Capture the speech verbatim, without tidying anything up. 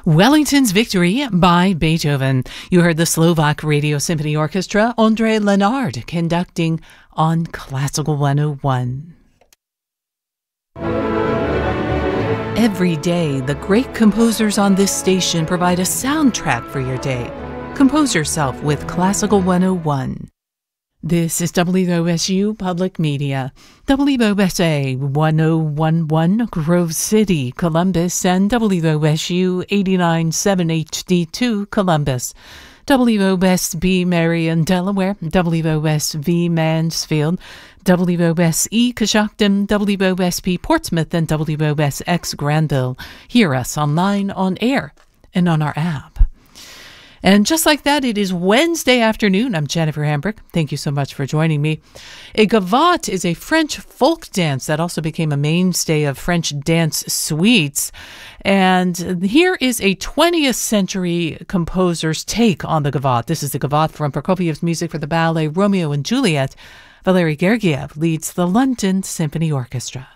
Wellington's Victory by Beethoven. You heard the Slovak Radio Symphony Orchestra, Ondrej Lenard, conducting on Classical one oh one. Every day, the great composers on this station provide a soundtrack for your day. Compose yourself with Classical one oh one. This is W O S U Public Media, W O S A one oh one one Grove City, Columbus, and W O S U eighty-nine point seven H D two Columbus, W O S B Marion, Delaware, W O S V Mansfield, W O S E Coshocton, W O S P Portsmouth, and W O S X Granville. Hear us online, on air, and on our app. And just like that, it is Wednesday afternoon. I'm Jennifer Hambrick. Thank you so much for joining me. A gavotte is a French folk dance that also became a mainstay of French dance suites. And here is a twentieth century composer's take on the gavotte. This is the gavotte from Prokofiev's music for the ballet Romeo and Juliet. Valery Gergiev leads the London Symphony Orchestra.